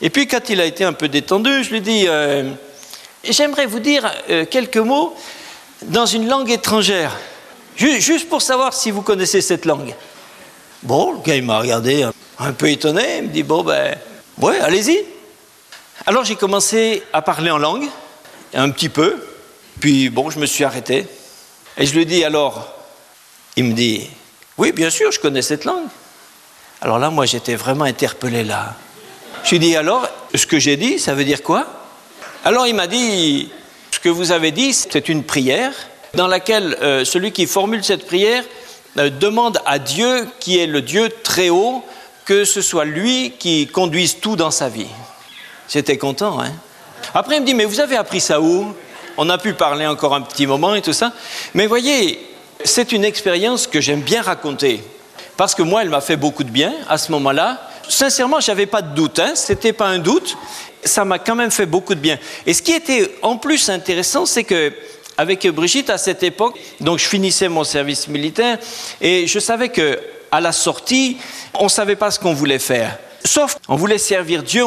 Et puis quand il a été un peu détendu, je lui ai dit j'aimerais vous dire quelques mots dans une langue étrangère, juste pour savoir si vous connaissez cette langue. Bon, le gars il m'a regardé un peu étonné, il me dit bon ouais, allez-y. Alors j'ai commencé à parler en langue, un petit peu, puis bon, je me suis arrêté. Et je lui ai dit alors, il me dit oui, bien sûr, je connais cette langue. Alors là, moi j'étais vraiment interpellé là. Je lui ai dit alors, ce que j'ai dit, ça veut dire quoi? Alors il m'a dit, ce que vous avez dit, c'est une prière dans laquelle celui qui formule cette prière demande à Dieu, qui est le Dieu très haut, que ce soit lui qui conduise tout dans sa vie. J'étais content, hein. Après il me dit, mais vous avez appris ça où? On a pu parler encore un petit moment et tout ça. Mais voyez, c'est une expérience que j'aime bien raconter. Parce que moi, elle m'a fait beaucoup de bien à ce moment-là. Sincèrement, je n'avais pas de doute, hein. Ce n'était pas un doute. Ça m'a quand même fait beaucoup de bien. Et ce qui était en plus intéressant, c'est qu'avec Brigitte, à cette époque, donc je finissais mon service militaire et je savais qu'à la sortie, on ne savait pas ce qu'on voulait faire. Sauf qu'on voulait servir Dieu,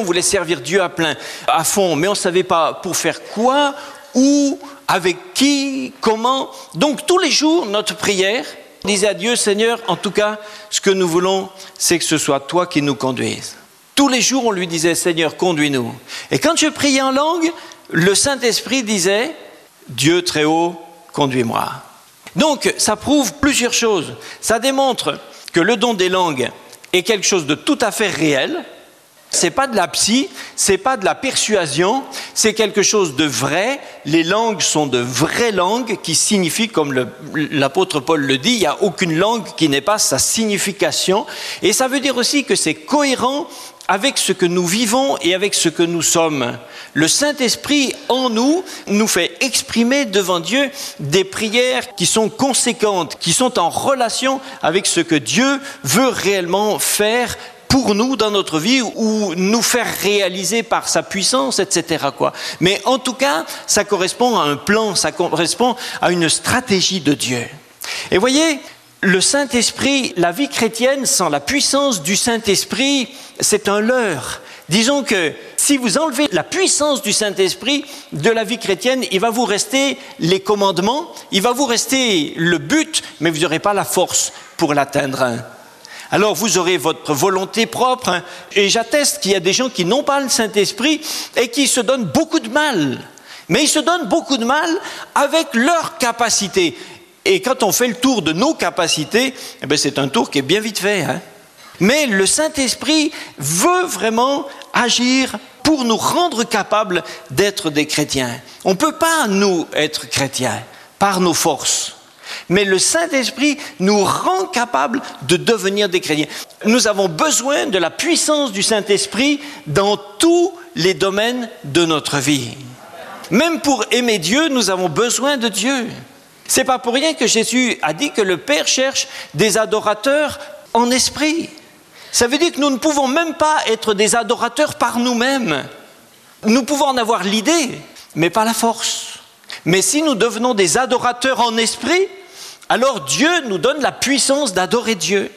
à fond, mais on ne savait pas pour faire quoi, où, avec qui, comment. Donc tous les jours, notre prière disait à Dieu, Seigneur, en tout cas, ce que nous voulons, c'est que ce soit toi qui nous conduises. Tous les jours, on lui disait, Seigneur, conduis-nous. Et quand je priais en langue, le Saint-Esprit disait, Dieu très haut, conduis-moi. Donc, ça prouve plusieurs choses. Ça démontre que le don des langues est quelque chose de tout à fait réel. C'est pas de la psy, c'est pas de la persuasion, c'est quelque chose de vrai. Les langues sont de vraies langues qui signifient, comme l'apôtre Paul le dit, il n'y a aucune langue qui n'ait pas sa signification. Et ça veut dire aussi que c'est cohérent avec ce que nous vivons et avec ce que nous sommes. Le Saint-Esprit en nous nous fait exprimer devant Dieu des prières qui sont conséquentes, qui sont en relation avec ce que Dieu veut réellement faire pour nous dans notre vie ou nous faire réaliser par sa puissance, etc. Mais en tout cas, ça correspond à un plan, ça correspond à une stratégie de Dieu. Et voyez, le Saint-Esprit, la vie chrétienne sans la puissance du Saint-Esprit, c'est un leurre. Disons que si vous enlevez la puissance du Saint-Esprit de la vie chrétienne, il va vous rester les commandements, il va vous rester le but, mais vous n'aurez pas la force pour l'atteindre. Alors vous aurez votre volonté propre, et j'atteste qu'il y a des gens qui n'ont pas le Saint-Esprit et qui se donnent beaucoup de mal. Mais ils se donnent beaucoup de mal avec leurs capacités. Et quand on fait le tour de nos capacités, c'est un tour qui est bien vite fait. Mais le Saint-Esprit veut vraiment agir pour nous rendre capables d'être des chrétiens. On ne peut pas, nous, être chrétiens par nos forces. Mais le Saint-Esprit nous rend capables de devenir des chrétiens. Nous avons besoin de la puissance du Saint-Esprit dans tous les domaines de notre vie. Même pour aimer Dieu, nous avons besoin de Dieu. C'est pas pour rien que Jésus a dit que le Père cherche des adorateurs en esprit. Ça veut dire que nous ne pouvons même pas être des adorateurs par nous-mêmes. Nous pouvons en avoir l'idée, mais pas la force. Mais si nous devenons des adorateurs en esprit, alors Dieu nous donne la puissance d'adorer Dieu.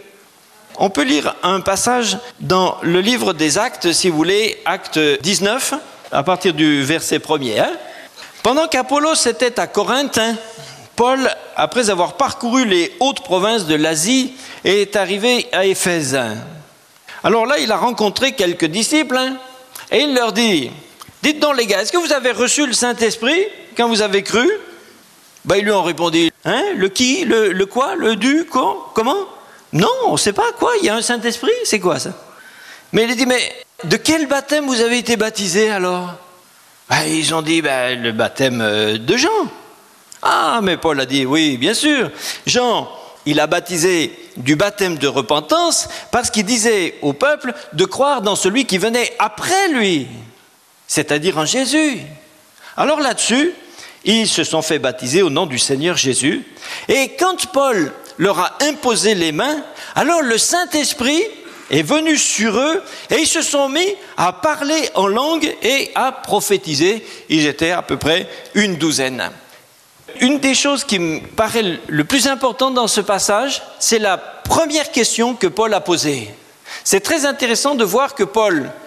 On peut lire un passage dans le livre des Actes, si vous voulez, Acte 19, à partir du verset 1er. Pendant qu'Apollos était à Corinthe, Paul, après avoir parcouru les hautes provinces de l'Asie, est arrivé à Éphèse. Alors là, il a rencontré quelques disciples et il leur dit, dites donc les gars, est-ce que vous avez reçu le Saint-Esprit quand vous avez cru? Ils lui ont répondu, le qui, le quoi, le du, quoi, comment? Non, on ne sait pas quoi, il y a un Saint-Esprit, c'est quoi ça? Mais il a dit, mais de quel baptême vous avez été baptisés alors? Ils ont dit, le baptême de Jean. Ah, mais Paul a dit, oui, bien sûr. Jean, il a baptisé du baptême de repentance parce qu'il disait au peuple de croire dans celui qui venait après lui, c'est-à-dire en Jésus. Alors là-dessus, ils se sont fait baptiser au nom du Seigneur Jésus. Et quand Paul leur a imposé les mains, alors le Saint-Esprit est venu sur eux et ils se sont mis à parler en langue et à prophétiser. Ils étaient à peu près une douzaine. Une des choses qui me paraît le plus important dans ce passage, c'est la première question que Paul a posée. C'est très intéressant de voir que Paul